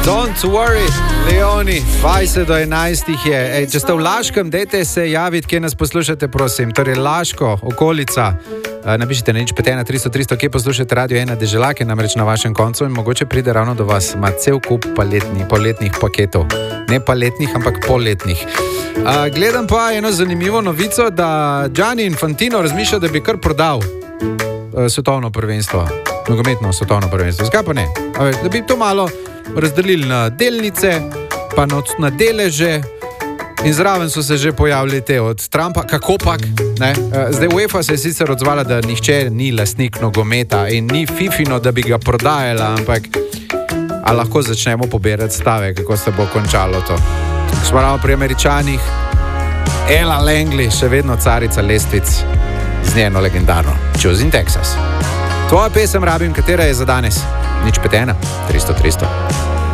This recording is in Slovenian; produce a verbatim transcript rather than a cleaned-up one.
Don't worry, Leoni, dvajset do enajstih je. Ej, če ste v Laškem, dajte se javiti, kje nas poslušate, prosim. Torej, Laško, okolica. Napišite na nič pet ena tristo tristo, kje poslušate Radio ena Deželake, namreč na vašem koncu in mogoče pride ravno do vas. Ma cel kup paletni, poletnih paketov. Ne paletnih, ampak poletnih. Uh, gledam pa eno zanimivo novico, da Gianni Infantino razmišlja, da bi kar prodal uh, svetovno prvenstvo. Nogometno svetovno prvenstvo. Zakaj pa ne? Da bi to malo razdelili na delnice, pa na deleže in zraven so se že pojavili te od Trumpa, kako pak, ne? Zdaj UEFA se je sicer odzvala, da nihče ni lastnik nogometa in ni fifino, da bi ga prodajala, ampak a lahko začnemo pobirati stave, kako se bo končalo to. Smo ravno pri Američanih, Ella Langley, še vedno carica lestvic z njeno legendarno Choosing Texas. Tvoja pesem rabim, katera je za danes? nič pet ena tristo tristo.